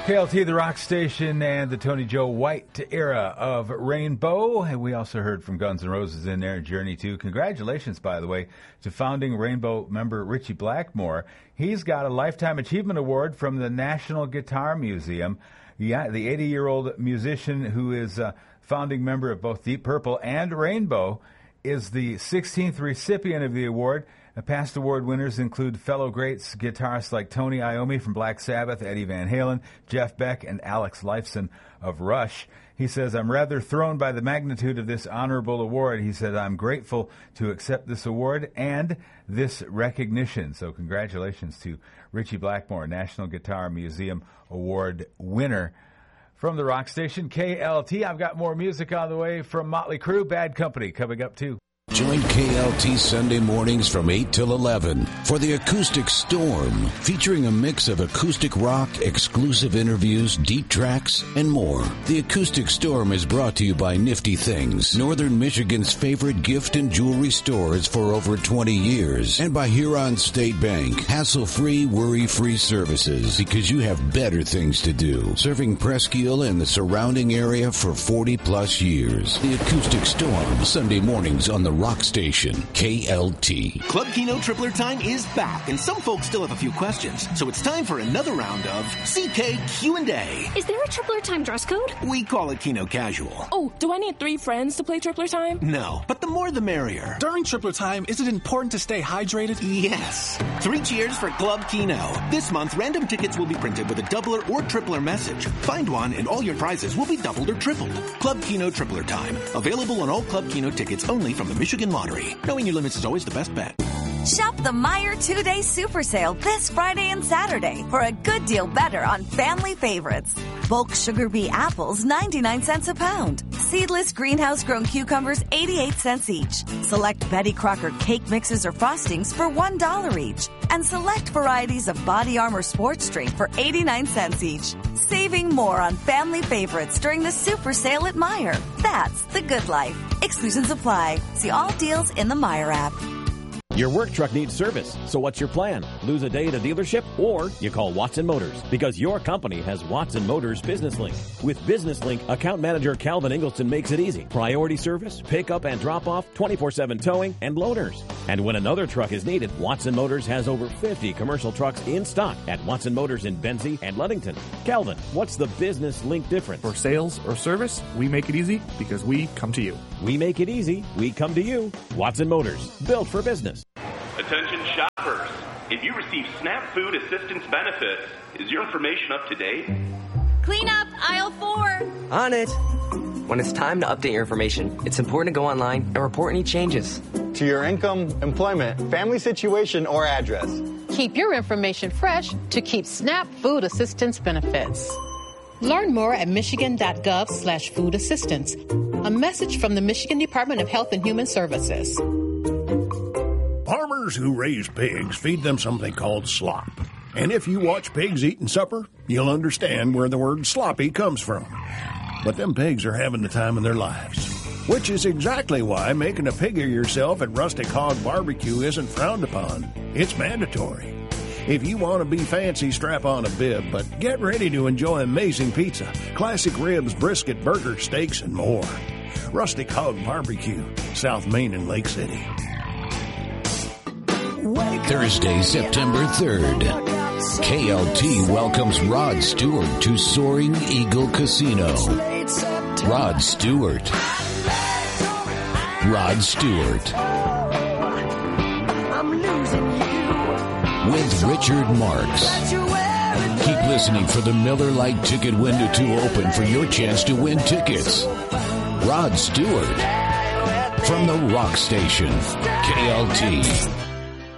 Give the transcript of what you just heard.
KLT, the rock station, and the Tony Joe White era of Rainbow. And we also heard from Guns N' Roses in there, Journey 2. Congratulations, by the way, to founding Rainbow member Richie Blackmore. He's got a Lifetime Achievement Award from the National Guitar Museum. Yeah, the 80-year-old musician who is a founding member of both Deep Purple and Rainbow is the 16th recipient of the award. Past award winners include fellow greats guitarists like Tony Iommi from Black Sabbath, Eddie Van Halen, Jeff Beck, and Alex Lifeson of Rush. He says, I'm rather thrown by the magnitude of this honorable award. He said, I'm grateful to accept this award and this recognition. So congratulations to Richie Blackmore, National Guitar Museum Award winner. From the rock station, KLT, I've got more music on the way from Motley Crue. Bad Company coming up, too. Join KLT Sunday mornings from 8 till 11 for the Acoustic Storm, featuring a mix of acoustic rock, exclusive interviews, deep tracks, and more. The Acoustic Storm is brought to you by Nifty Things, Northern Michigan's favorite gift and jewelry stores for over 20 years, and by Huron State Bank, hassle-free, worry-free services, because you have better things to do. Serving Presque Isle and the surrounding area for 40-plus years. The Acoustic Storm, Sunday mornings on the Rock Station, KLT. Club Keno Tripler Time is back, and some folks still have a few questions. So it's time for another round of CK Q&A. Is there a Tripler Time dress code? We call it Keno Casual. Oh, do I need 3 friends to play Tripler Time? No, but the more the merrier. During Tripler Time, is it important to stay hydrated? Yes. 3 cheers for Club Keno. This month, random tickets will be printed with a doubler or tripler message. Find one, and all your prizes will be doubled or tripled. Club Keno Tripler Time. Available on all Club Keno tickets only from the Michigan Lottery. Knowing your limits is always the best bet. Shop the Meijer 2-day super sale this Friday and Saturday for a good deal better on family favorites. Bulk sugar bee apples, 99 cents a pound. Seedless greenhouse-grown cucumbers, 88 cents each. Select Betty Crocker cake mixes or frostings for $1 each. And select varieties of Body Armor Sports Drink for 89 cents each. Saving more on family favorites during the super sale at Meijer. That's the good life. Exclusions apply. See all deals in the Meijer app. Your work truck needs service, so what's your plan? Lose a day at a dealership, or you call Watson Motors, because your company has Watson Motors Business Link. With Business Link, account manager Calvin Ingleton makes it easy. Priority service, pickup and drop-off, 24/7 towing, and loaners. And when another truck is needed, Watson Motors has over 50 commercial trucks in stock at Watson Motors in Benzie and Ludington. Calvin, what's the Business Link difference? For sales or service, we make it easy because we come to you. We make it easy. We come to you. Watson Motors, built for business. Attention shoppers, if you receive SNAP Food Assistance benefits, is your information up to date? Clean up aisle 4. On it. When it's time to update your information, it's important to go online and report any changes. To your income, employment, family situation, or address. Keep your information fresh to keep SNAP Food Assistance benefits. Learn more at michigan.gov/food assistance. A message from the Michigan Department of Health and Human Services. Farmers who raise pigs feed them something called slop. And if you watch pigs eating supper, you'll understand where the word sloppy comes from. But them pigs are having the time of their lives. Which is exactly why making a pig of yourself at Rustic Hog Barbecue isn't frowned upon. It's mandatory. If you want to be fancy, strap on a bib, but get ready to enjoy amazing pizza, classic ribs, brisket, burger, steaks, and more. Rustic Hog Barbecue, South Main and Lake City. Thursday, September 3rd. KLT welcomes Rod Stewart to Soaring Eagle Casino. Rod Stewart. Rod Stewart. With Richard Marks. Keep listening for the Miller Lite ticket window to open for your chance to win tickets. Rod Stewart. From the Rock Station, KLT.